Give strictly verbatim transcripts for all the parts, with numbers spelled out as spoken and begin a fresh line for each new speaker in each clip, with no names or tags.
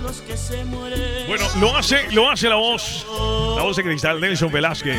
Bueno, lo hace, lo hace la voz, la voz de cristal Nelson Velázquez.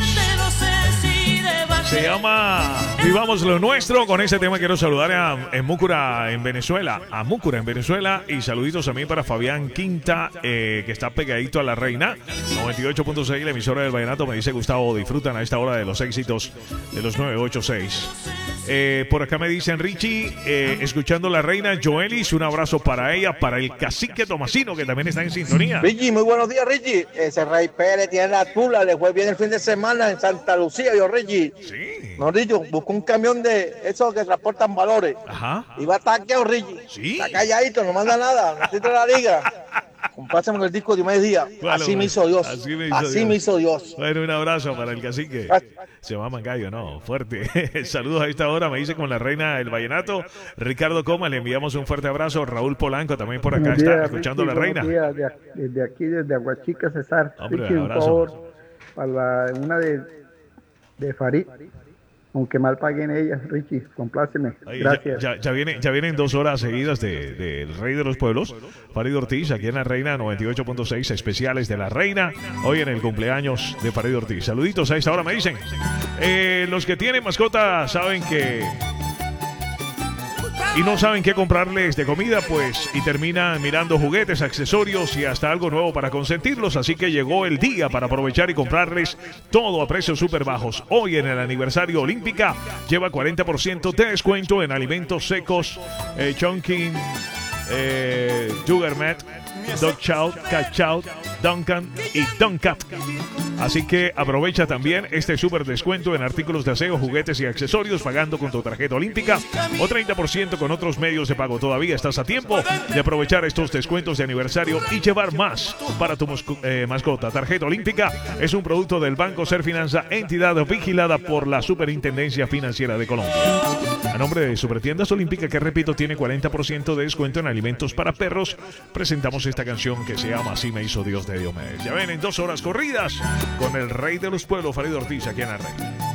Se llama Vivamos lo Nuestro. Con ese tema quiero saludar a, en Múcura, en Venezuela. A Múcura, en Venezuela. Y saluditos también para Fabián Quinta, eh, que está pegadito a la Reina. noventa y ocho punto seis, la emisora del Vallenato. Me dice Gustavo, disfrutan a esta hora de los éxitos de los nueve ocho seis. Eh, por acá me dicen Richie, eh, escuchando la Reina. Joelis, un abrazo para ella, para el cacique Tomasino, que también está en sintonía.
Richie, muy buenos días, Richie. Ese Rey Pérez tiene la tula, le fue bien el fin de semana en Santa Lucía, yo, Richie.
Sí.
No, Richie, buscó un camión de esos que transportan valores.
Ajá.
Iba a taqueo, Richie.
Sí.
Está calladito, no manda nada, no existe la liga. Compásame el disco de medio día.
Claro,
así me hizo Dios.
Así me hizo
así
Dios.
Me hizo Dios.
Bueno, un abrazo para el cacique. Se llama Mangallo, ¿no? Fuerte. Saludos a esta hora, me dice con la Reina del Vallenato. Ricardo Coma, le enviamos un fuerte abrazo. Raúl Polanco también por acá
Buenos
está
días,
escuchando
Richie,
la Reina.
Buenos días, de- desde aquí, desde Aguachica, César.
Hombre,
Richie, un
abrazo.
favor para la- una de, de Farid. Aunque mal paguen ellas, Richie, compláceme.
Oye,
Gracias.
Ya, ya, ya, viene, ya vienen dos horas seguidas del de, del Rey de los Pueblos, Farid Ortiz, aquí en la Reina noventa y ocho punto seis, especiales de la Reina, hoy en el cumpleaños de Farid Ortiz. Saluditos a esta hora, me dicen. Eh, los que tienen mascota saben que... y no saben qué comprarles de comida, pues, y terminan mirando juguetes, accesorios y hasta algo nuevo para consentirlos. Así que llegó el día para aprovechar y comprarles todo a precios súper bajos. Hoy en el aniversario Olímpica lleva cuarenta por ciento de descuento en alimentos secos, eh, Chunkin, eh, Sugarmat, Dog Chow, Cat Chow, Duncan y Duncat. Así que aprovecha también este súper descuento en artículos de aseo, juguetes y accesorios pagando con tu tarjeta olímpica o treinta por ciento con otros medios de pago. Todavía estás a tiempo de aprovechar estos descuentos de aniversario y llevar más para tu mosco- eh, mascota. Tarjeta olímpica es un producto del Banco Serfinanza, entidad vigilada por la Superintendencia Financiera de Colombia. A nombre de Supertiendas Olímpica, que repito, tiene cuarenta por ciento de descuento en alimentos para perros, presentamos esta canción que se llama Así me hizo Dios de Diomedes. Ya ven, en dos horas corridas con el Rey de los Pueblos, Farid Ortiz, aquí en la Reina.